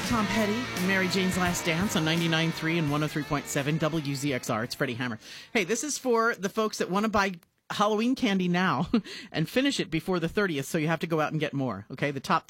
Tom Petty and Mary Jane's Last Dance on 99.3 and 103.7 WZXR. It's Freddie Hammer. Hey, this is for the folks that want to buy Halloween candy now and finish it before the 30th, so you have to go out and get more. Okay, the top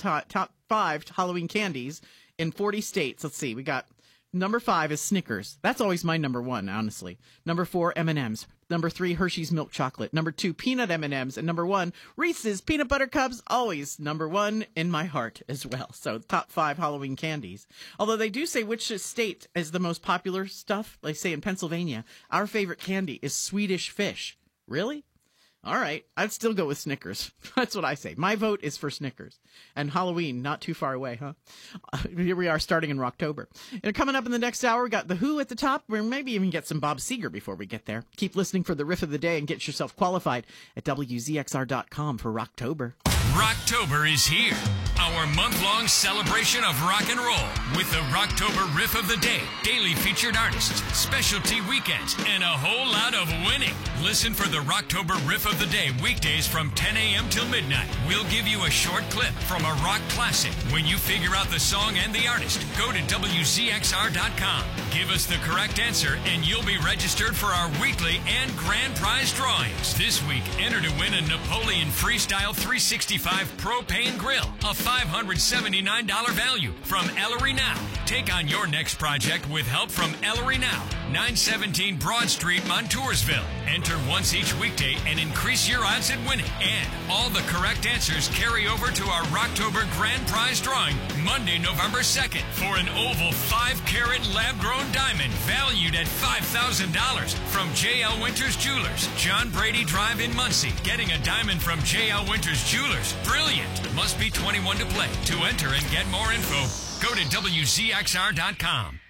5 Halloween candies in 40 states. Let's see, we got number 5 is Snickers. That's always my number 1, honestly. Number 4, M&M's. Number 3, Hershey's Milk Chocolate. Number 2, Peanut M&M's. And number 1, Reese's Peanut Butter Cups. Always number 1 in my heart as well. So top 5 Halloween candies. Although they do say which state is the most popular stuff. They say in Pennsylvania, our favorite candy is Swedish Fish. Really? All right. I'd still go with Snickers. That's what I say. My vote is for Snickers. And Halloween, not too far away, huh? Here we are starting in Rocktober. And coming up in the next hour, we got The Who at the top. We'll maybe even get some Bob Seger before we get there. Keep listening for the riff of the day and get yourself qualified at WZXR.com for Rocktober. Rocktober is here. Our month-long celebration of rock and roll with the Rocktober Riff of the Day, daily featured artists, specialty weekends, and a whole lot of winning. Listen for the Rocktober Riff of the Day weekdays from 10 a.m. till midnight. We'll give you a short clip from a rock classic. When you figure out the song and the artist, go to WZXR.com. Give us the correct answer and you'll be registered for our weekly and grand prize drawings. This week, enter to win a Napoleon Freestyle 365 propane grill, a $579 value from Ellery Now. Take on your next project with help from Ellery Now, 917 Broad Street, Montoursville. Enter once each weekday and increase your odds at winning. And all the correct answers carry over to our Rocktober Grand Prize drawing Monday, November 2nd for an oval 5-carat lab-grown diamond valued at $5,000 from J.L. Winters Jewelers, John Brady Drive in Muncie. Getting a diamond from J.L. Winters Jewelers. Brilliant. Must be 21 to play. To enter and get more info, go to WZXR.com.